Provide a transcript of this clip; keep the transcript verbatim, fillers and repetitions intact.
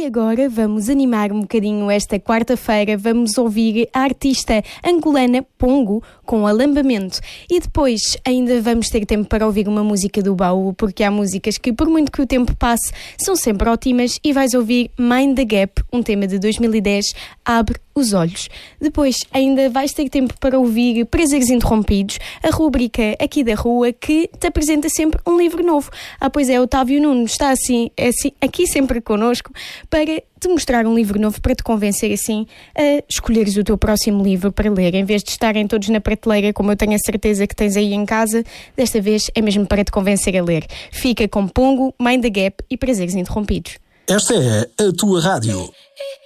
E agora vamos animar um bocadinho esta quarta-feira, vamos ouvir a artista angolana Pongo com Alambamento. E depois ainda vamos ter tempo para ouvir uma música do baú, porque há músicas que, por muito que o tempo passe, são sempre ótimas, e vais ouvir Mind the Gap, um tema de dois mil e dez, Abre os Olhos. Depois ainda vais ter tempo para ouvir Prazeres Interrompidos, a rúbrica aqui da rua que te apresenta sempre um livro novo. Ah, pois é, Otávio Nuno está assim, assim aqui sempre connosco para te mostrar um livro novo, para te convencer assim a escolheres o teu próximo livro para ler. Em vez de estarem todos na prateleira, como eu tenho a certeza que tens aí em casa, desta vez é mesmo para te convencer a ler. Fica com Pongo, Mind the Gap e Prazeres Interrompidos. Esta é a tua rádio.